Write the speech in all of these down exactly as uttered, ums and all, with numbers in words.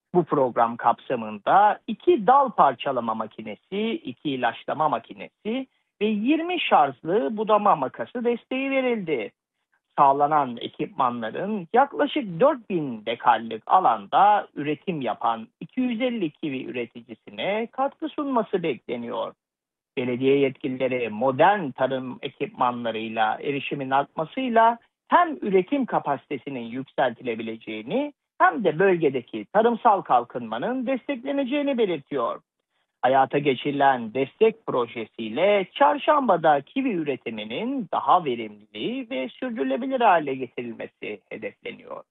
Bu program kapsamında iki dal parçalama makinesi, iki ilaçlama makinesi ve yirmi şarjlı budama makası desteği verildi. Sağlanan ekipmanların yaklaşık dört bin dekarlık alanda üretim yapan iki yüz elli kivi üreticisine katkı sunması bekleniyor. Belediye yetkilileri modern tarım ekipmanlarıyla erişimin artmasıyla hem üretim kapasitesinin yükseltilebileceğini hem de bölgedeki tarımsal kalkınmanın destekleneceğini belirtiyor. Hayata geçirilen destek projesiyle Çarşamba'da kivi üretiminin daha verimli ve sürdürülebilir hale getirilmesi hedefleniyor.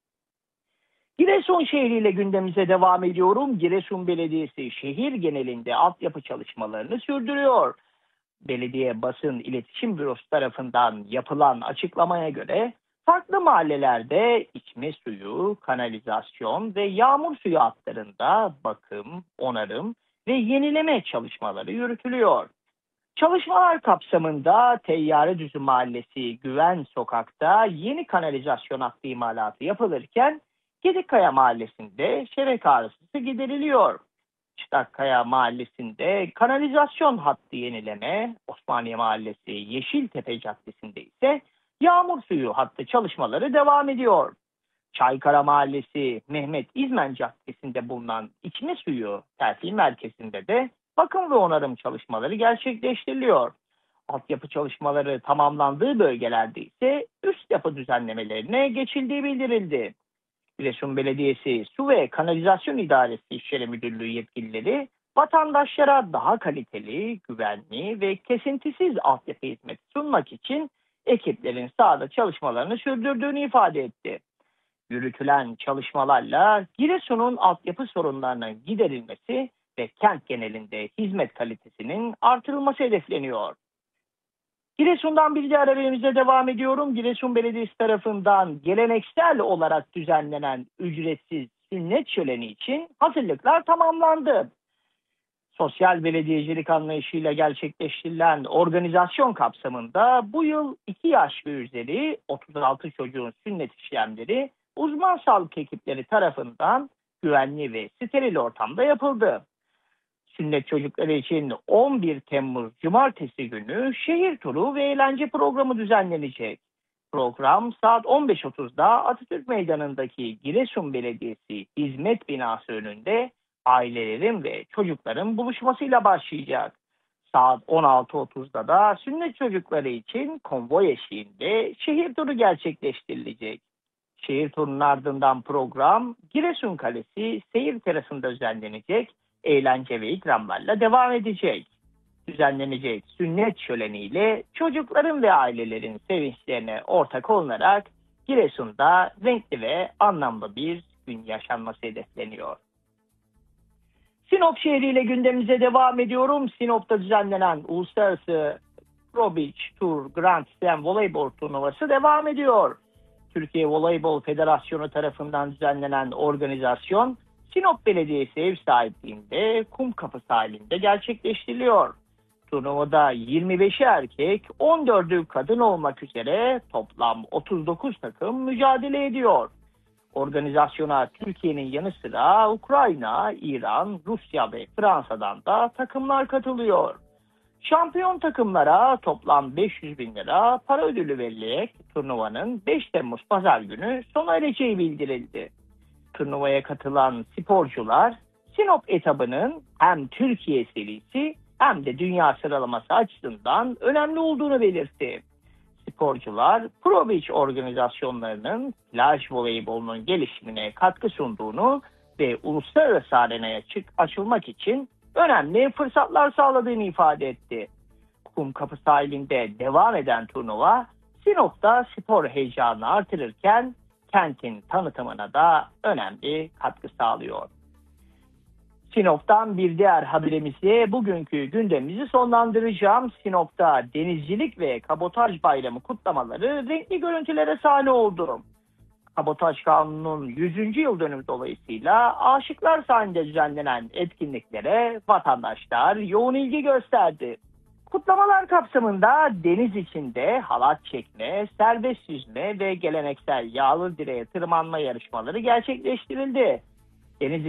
Giresun şehriyle gündemimize devam ediyorum. Giresun Belediyesi şehir genelinde altyapı çalışmalarını sürdürüyor. Belediye Basın İletişim Bürosu tarafından yapılan açıklamaya göre farklı mahallelerde içme suyu, kanalizasyon ve yağmur suyu hatlarında bakım, onarım ve yenileme çalışmaları yürütülüyor. Çalışmalar kapsamında Teyyaredüzü Mahallesi Güven Sokak'ta yeni kanalizasyon hattı imalatı yapılırken Gedikkaya Mahallesi'nde şebeke arızası gideriliyor. Çıtakkaya Mahallesi'nde kanalizasyon hattı yenileme, Osmaniye Mahallesi Yeşiltepe Caddesi'nde ise yağmur suyu hattı çalışmaları devam ediyor. Çaykara Mahallesi Mehmet İzmen Caddesi'nde bulunan içme suyu terfi merkezinde de bakım ve onarım çalışmaları gerçekleştiriliyor. Altyapı çalışmaları tamamlandığı bölgelerde ise üst yapı düzenlemelerine geçildiği bildirildi. Giresun Belediyesi Su ve Kanalizasyon İdaresi İşleri Müdürlüğü yetkilileri vatandaşlara daha kaliteli, güvenli ve kesintisiz altyapı hizmeti sunmak için ekiplerin sahada çalışmalarını sürdürdüğünü ifade etti. Yürütülen çalışmalarla Giresun'un altyapı sorunlarının giderilmesi ve kent genelinde hizmet kalitesinin artırılması hedefleniyor. Giresun'dan bir diğer haberimize devam ediyorum. Giresun Belediyesi tarafından geleneksel olarak düzenlenen ücretsiz sünnet şöleni için hazırlıklar tamamlandı. Sosyal belediyecilik anlayışıyla gerçekleştirilen organizasyon kapsamında bu yıl iki yaş ve üzeri otuz altı çocuğun sünnet işlemleri uzman sağlık ekipleri tarafından güvenli ve steril ortamda yapıldı. Sünnet çocukları için on bir Temmuz Cumartesi günü şehir turu ve eğlence programı düzenlenecek. Program saat on beş otuzda Atatürk Meydanı'ndaki Giresun Belediyesi Hizmet Binası önünde ailelerin ve çocukların buluşmasıyla başlayacak. Saat on altı otuzda da sünnet çocukları için konvoy eşliğinde şehir turu gerçekleştirilecek. Şehir turunun ardından program Giresun Kalesi seyir terasında düzenlenecek, eğlence ve ikramlarla devam edecek. Düzenlenecek sünnet şöleniyle çocukların ve ailelerin sevinçlerine ortak olunarak Giresun'da renkli ve anlamlı bir gün yaşanması hedefleniyor. Sinop şehriyle gündemimize devam ediyorum. Sinop'ta düzenlenen Uluslararası Pro Beach Tour Grand Slam voleybol turnuvası devam ediyor. Türkiye Voleybol Federasyonu tarafından düzenlenen organizasyon Sinop Belediyesi ev sahipliğinde Kumkapı sahilinde gerçekleştiriliyor. Turnuvada yirmi beşi erkek, on dördü kadın olmak üzere toplam otuz dokuz takım mücadele ediyor. Organizasyona Türkiye'nin yanı sıra Ukrayna, İran, Rusya ve Fransa'dan da takımlar katılıyor. Şampiyon takımlara toplam beş yüz bin lira para ödülü verilerek turnuvanın beş Temmuz Pazar günü sona ereceği bildirildi. Turnuvaya katılan sporcular Sinop etabının hem Türkiye serisi hem de dünya sıralaması açısından önemli olduğunu belirtti. Sporcular Pro Beach organizasyonlarının plaj voleybolunun gelişimine katkı sunduğunu ve uluslararası arenaya çık açılmak için önemli fırsatlar sağladığını ifade etti. Kumkapı sahilinde devam eden turnuva Sinop'ta spor heyecanını artırırken kentin tanıtımına da önemli katkı sağlıyor. Sinop'tan bir diğer haberimizle bugünkü gündemimizi sonlandıracağım. Sinop'ta denizcilik ve kabotaj bayramı kutlamaları renkli görüntülere sahne oldu. Kabotaj Kanunu'nun yüzüncü yıl dönümü dolayısıyla Aşıklar sahilinde düzenlenen etkinliklere vatandaşlar yoğun ilgi gösterdi. Kutlamalar kapsamında deniz içinde halat çekme, serbest yüzme ve geleneksel yağlı direğe tırmanma yarışmaları gerçekleştirildi. Deniz